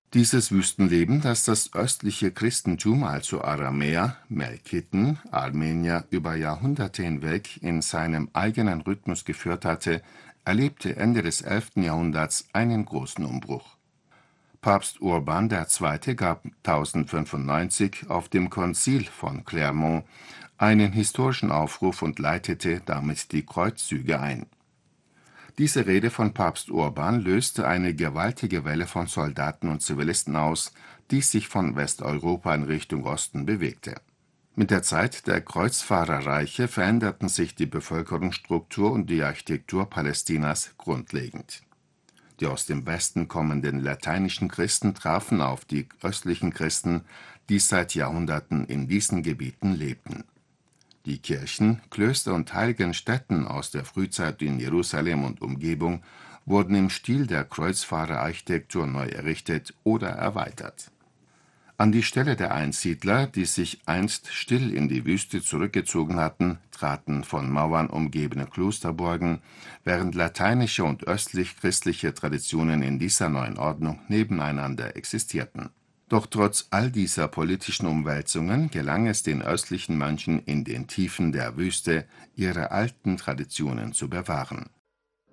Dieses Wüstenleben, das das östliche Christentum, also Aramäer, Melkiten, Armenier, über Jahrhunderte hinweg in seinem eigenen Rhythmus geführt hatte, erlebte Ende des 11. Jahrhunderts einen großen Umbruch. Papst Urban II. Gab 1095 auf dem Konzil von Clermont einen historischen Aufruf und leitete damit die Kreuzzüge ein. Diese Rede von Papst Urban löste eine gewaltige Welle von Soldaten und Zivilisten aus, die sich von Westeuropa in Richtung Osten bewegte. Mit der Zeit der Kreuzfahrerreiche veränderten sich die Bevölkerungsstruktur und die Architektur Palästinas grundlegend. Die aus dem Westen kommenden lateinischen Christen trafen auf die östlichen Christen, die seit Jahrhunderten in diesen Gebieten lebten. Die Kirchen, Klöster und heiligen Stätten aus der Frühzeit in Jerusalem und Umgebung wurden im Stil der Kreuzfahrerarchitektur neu errichtet oder erweitert. An die Stelle der Einsiedler, die sich einst still in die Wüste zurückgezogen hatten, traten von Mauern umgebene Klosterburgen, während lateinische und östlich-christliche Traditionen in dieser neuen Ordnung nebeneinander existierten. Doch trotz all dieser politischen Umwälzungen gelang es den östlichen Mönchen in den Tiefen der Wüste, ihre alten Traditionen zu bewahren